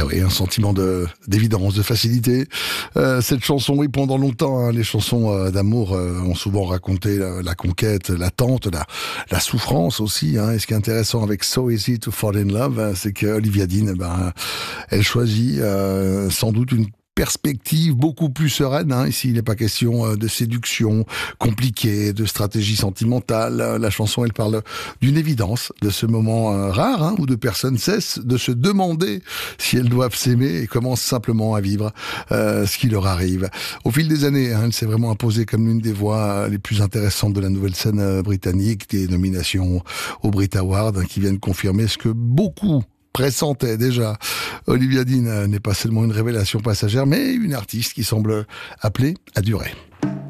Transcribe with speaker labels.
Speaker 1: Ah oui, un sentiment d'évidence, de facilité. Cette chanson, oui, pendant longtemps, hein, les chansons d'amour ont souvent raconté la conquête, l'attente, la souffrance aussi. Hein. Et ce qui est intéressant avec So Easy to Fall in Love, c'est que Olivia Dean, elle choisit sans doute une perspective beaucoup plus sereine. Hein. Ici, il n'est pas question de séduction compliquée, de stratégie sentimentale. La chanson, elle parle d'une évidence, de ce moment rare où deux personnes cessent de se demander si elles doivent s'aimer et commencent simplement à vivre ce qui leur arrive. Au fil des années, elle s'est vraiment imposée comme l'une des voix les plus intéressantes de la nouvelle scène britannique, des nominations aux Brit Awards qui viennent confirmer ce que beaucoup pressentait déjà. Olivia Dean n'est pas seulement une révélation passagère, mais une artiste qui semble appelée à durer.